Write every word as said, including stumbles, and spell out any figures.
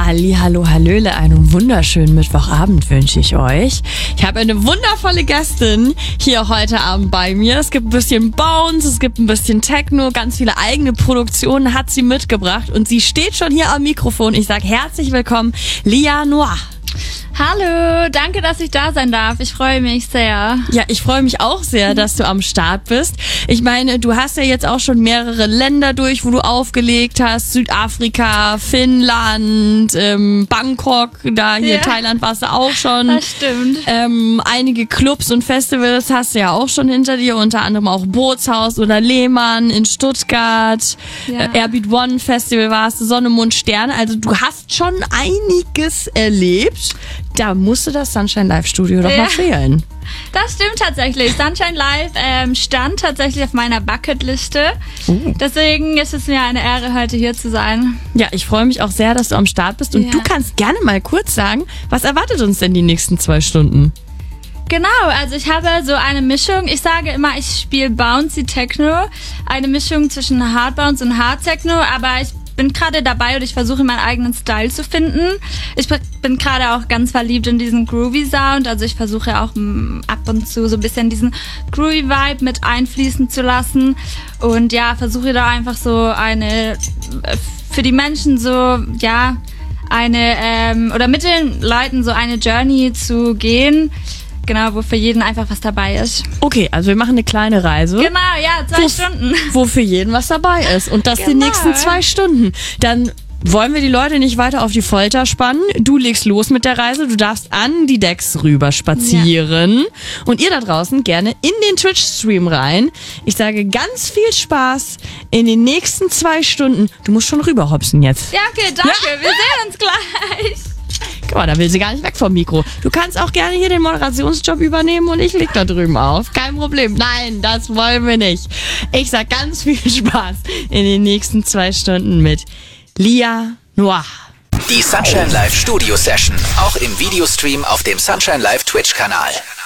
Hallihallo, hallöle, einen wunderschönen Mittwochabend wünsche ich euch. Ich habe eine wundervolle Gästin hier heute Abend bei mir. Es gibt ein bisschen Bounce, es gibt ein bisschen Techno, ganz viele eigene Produktionen hat sie mitgebracht und sie steht schon hier am Mikrofon. Ich sage herzlich willkommen, Lia Noir. Hallo, danke, dass ich da sein darf. Ich freue mich sehr. Ja, ich freue mich auch sehr, dass du am Start bist. Ich meine, du hast ja jetzt auch schon mehrere Länder durch, wo du aufgelegt hast. Südafrika, Finnland, ähm, Bangkok, da hier Ja. Thailand warst du auch schon. Das stimmt. Ähm, einige Clubs und Festivals hast du ja auch schon hinter dir, unter anderem auch Bootshaus oder Lehmann in Stuttgart. Ja. Äh, Airbeat One Festival warst du, Sonne, Mond, Sterne. Also du hast schon einiges erlebt. Da musste das Sunshine Live Studio doch Ja. mal fehlen. Das stimmt tatsächlich. Sunshine Live ähm, stand tatsächlich auf meiner Bucketliste. Uh. Deswegen ist es mir eine Ehre, heute hier zu sein. Ja, ich freue mich auch sehr, dass du am Start bist. Und Ja. du kannst gerne mal kurz sagen, was erwartet uns denn die nächsten zwei Stunden? Genau, also ich habe so eine Mischung. Ich sage immer, ich spiele Bouncy Techno. Eine Mischung zwischen Hard Bounce und Hard Techno. Aber ich bin gerade dabei und ich versuche meinen eigenen Style zu finden. Ich bin gerade auch ganz verliebt in diesen Groovy Sound, also ich versuche auch m, ab und zu so ein bisschen diesen Groovy Vibe mit einfließen zu lassen und ja, versuche da einfach so eine, äh, für die Menschen so, ja, eine, ähm, oder mit den Leuten so eine Journey zu gehen, genau, wo für jeden einfach was dabei ist. Okay, also wir machen eine kleine Reise. Genau, ja, zwei wo, Stunden. Wo für jeden was dabei ist. Und das Genau. die nächsten zwei Stunden. Dann wollen wir die Leute nicht weiter auf die Folter spannen. Du legst los mit der Reise. Du darfst an die Decks rüber spazieren. Ja. Und ihr da draußen gerne in den Twitch-Stream rein. Ich sage ganz viel Spaß in den nächsten zwei Stunden. Du musst schon rüberhopsen jetzt. Ja, okay, danke. Ja. Wir sehen uns gleich. Guck mal, da will sie gar nicht weg vom Mikro. Du kannst auch gerne hier den Moderationsjob übernehmen und ich leg da drüben auf. Kein Problem. Nein, das wollen wir nicht. Ich sag ganz viel Spaß in den nächsten zwei Stunden mit Lia Noir. Die Sunshine Live Studio Session, auch im Videostream auf dem Sunshine Live Twitch-Kanal.